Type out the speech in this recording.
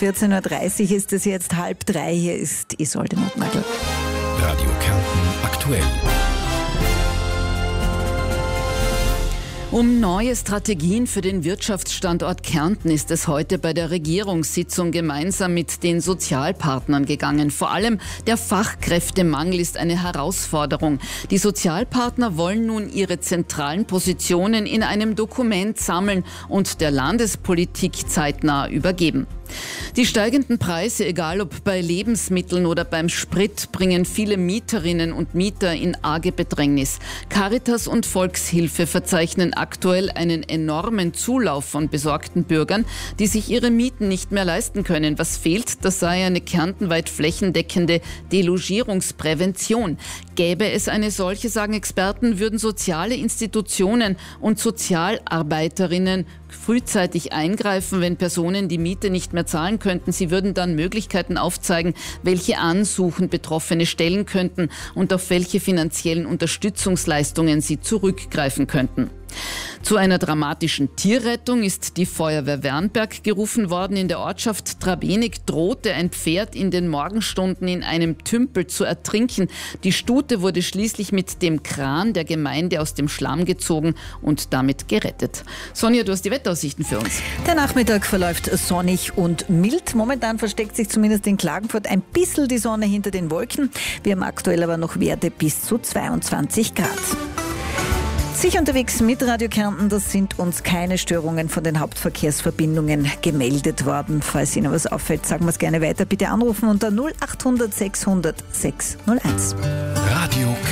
14.30 Uhr ist es jetzt 2:30. Hier ist Isolde Notnagel. Radio Kärnten aktuell. Um neue Strategien für den Wirtschaftsstandort Kärnten ist es heute bei der Regierungssitzung gemeinsam mit den Sozialpartnern gegangen. Vor allem der Fachkräftemangel ist eine Herausforderung. Die Sozialpartner wollen nun ihre zentralen Positionen in einem Dokument sammeln und der Landespolitik zeitnah übergeben. Die steigenden Preise, egal ob bei Lebensmitteln oder beim Sprit, bringen viele Mieterinnen und Mieter in arge Bedrängnis. Caritas und Volkshilfe verzeichnen aktuell einen enormen Zulauf von besorgten Bürgern, die sich ihre Mieten nicht mehr leisten können. Was fehlt, das sei eine kärntenweit flächendeckende Delogierungsprävention. Gäbe es eine solche, sagen Experten, würden soziale Institutionen und Sozialarbeiterinnen frühzeitig eingreifen, wenn Personen die Miete nicht mehr zahlen könnten. Sie würden dann Möglichkeiten aufzeigen, welche Ansuchen Betroffene stellen könnten und auf welche finanziellen Unterstützungsleistungen sie zurückgreifen könnten. Zu einer dramatischen Tierrettung ist die Feuerwehr Wernberg gerufen worden. In der Ortschaft Trabenik drohte ein Pferd in den Morgenstunden in einem Tümpel zu ertrinken. Die Stute wurde schließlich mit dem Kran der Gemeinde aus dem Schlamm gezogen und damit gerettet. Sonja, du hast die Wetteraussichten für uns. Der Nachmittag verläuft sonnig und mild. Momentan versteckt sich zumindest in Klagenfurt ein bisschen die Sonne hinter den Wolken. Wir haben aktuell aber noch Werte bis zu 22 Grad. Sicher unterwegs mit Radio Kärnten, das sind uns keine Störungen von den Hauptverkehrsverbindungen gemeldet worden. Falls Ihnen was auffällt, sagen wir es gerne weiter. Bitte anrufen unter 0800 600 601. Radio